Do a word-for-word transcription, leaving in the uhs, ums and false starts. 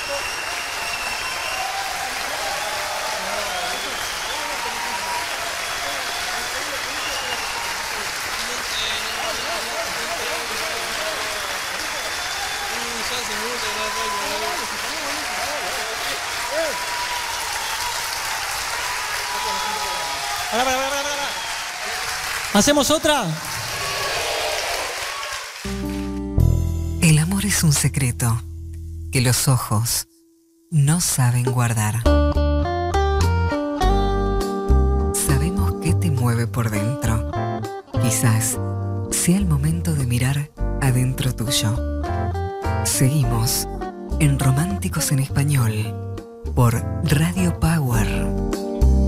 Pará, pará, pará, pará. ¿Hacemos otra? El amor es un secreto que los ojos no saben guardar. Sabemos qué te mueve por dentro. Quizás sea el momento de mirar adentro tuyo. Seguimos en Románticos en Español por Radio Power.